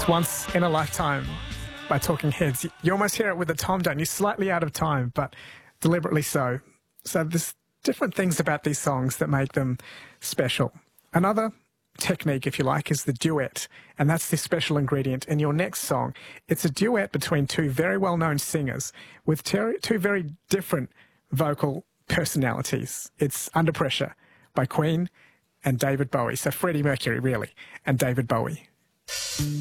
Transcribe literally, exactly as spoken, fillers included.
It's Once in a Lifetime by Talking Heads. You almost hear it with the tom, don't you? Slightly out of time, but deliberately so. So there's different things about these songs that make them special. Another technique, if you like, is the duet, and that's the special ingredient in your next song. It's a duet between two very well-known singers with ter- two very different vocal personalities. It's Under Pressure by Queen and David Bowie. So Freddie Mercury, really, and David Bowie.